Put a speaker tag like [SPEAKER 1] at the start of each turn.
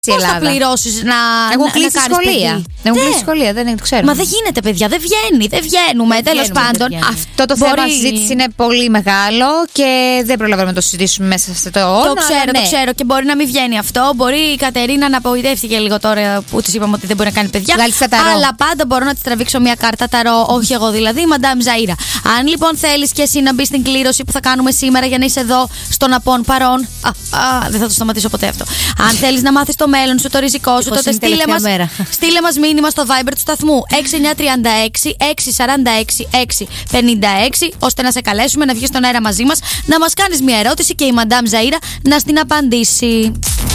[SPEAKER 1] Πώς θα πληρώσεις να
[SPEAKER 2] κλείσει σχολεία. Έχουν κλείσει σχολεία, δεν το ξέρουμε.
[SPEAKER 1] Μα δεν γίνεται, παιδιά, δεν βγαίνουμε. Τέλος πάντων,
[SPEAKER 2] αυτό το θέμα συζήτηση είναι πολύ μεγάλο και δεν προλαβαίνουμε να το συζητήσουμε μέσα σε το όρο.
[SPEAKER 1] Το ξέρω και μπορεί να μην βγαίνει αυτό. Μπορεί η Κατερίνα να απογοητεύτηκε λίγο τώρα που της είπαμε ότι δεν μπορεί να κάνει παιδιά. Αλλά πάντα μπορώ να της τραβήξω μια κάρτα ταρό, όχι εγώ δηλαδή, η Μαντάμ Ζαΐρα. Αν λοιπόν θέλεις και εσύ να μπεις στην κλήρωση που θα κάνουμε σήμερα για να είσαι εδώ στον Απών παρόν. Δεν θα το σταματήσω ποτέ αυτό. Αν θέλεις να μάθεις το μέλλον σου, το ριζικό σου, τότε στείλε μας μήνυμα στο Viber του σταθμού 6936 646 656, ώστε να σε καλέσουμε να βγεις στον αέρα μαζί μας, να μας κάνεις μια ερώτηση και η Μαντάμ Ζαΐρα να στην απαντήσει.